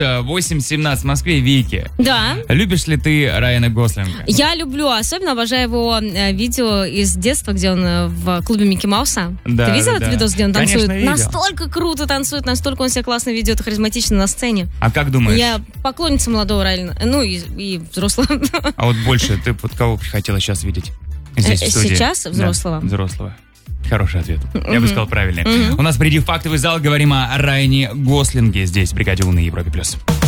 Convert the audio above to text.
8:17 в Москве. Вики. Да. Любишь ли ты Райана Гослинга? Я люблю, особенно обожаю его видео из детства, где он в клубе Микки Мауса. Да, Ты видел да, этот да. видос, где он танцует? Конечно, видел. Настолько круто танцует, настолько он себя классно ведет и харизматично на сцене. А как думаешь? Я поклонница молодого Райана, ну и взрослого. А вот больше ты вот кого бы хотела сейчас видеть здесь в студии? Сейчас взрослого? Да, взрослого. Хороший ответ. Я бы сказал правильный. У нас впереди фактовый зал. Говорим о Райане Гослинге здесь, в бригаде У на Европе+.